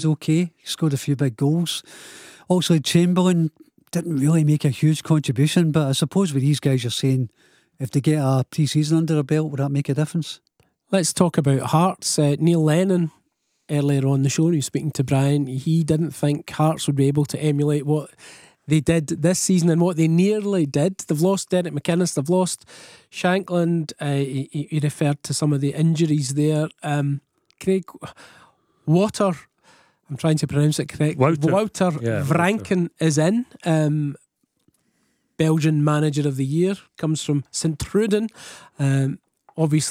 was okay. He scored a few big goals. Also, Chamberlain didn't really make a huge contribution, but I suppose with these guys, you're saying if they get a pre-season under their belt, would that make a difference? Let's talk about Hearts. Neil Lennon, earlier on the show, he was speaking to Brian. He didn't think Hearts would be able to emulate what they did this season and what they nearly did. They've lost Derek McInnes, they've lost Shankland. He referred to some of the injuries there. Craig Water, I'm trying to pronounce it correct. Wouter Vranken is in. Belgian Manager of the Year, comes from Sint-Truiden. Obviously